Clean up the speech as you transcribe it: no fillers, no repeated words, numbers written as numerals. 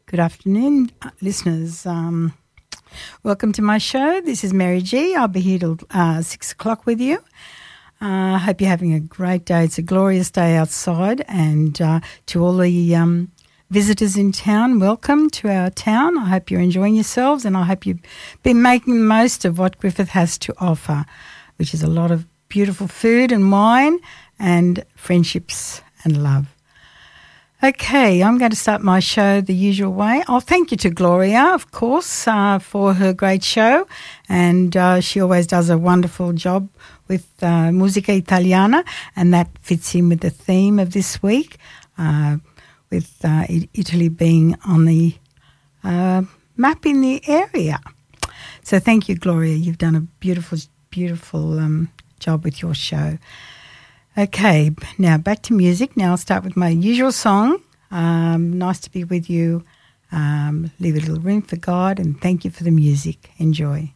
Good afternoon, listeners. Welcome to my show. This is Mary G. I'll be here till 6 o'clock with you. I hope you're having a great day. It's a glorious day outside. And to all the visitors in town, welcome to our town. I hope you're enjoying yourselves, and I hope you've been making the most of what Griffith has to offer, which is a lot of beautiful food and wine and friendships and love. Okay, I'm going to start my show the usual way. I'll thank you to Gloria, of course, for her great show, and she always does a wonderful job with Musica Italiana, and that fits in with the theme of this week, with Italy being on the map in the area. So thank you, Gloria. You've done a beautiful, beautiful job with your show. Okay, now back to music. Now I'll start with my usual song, Nice to Be With You, Leave a Little Room for God, and thank you for the music. Enjoy.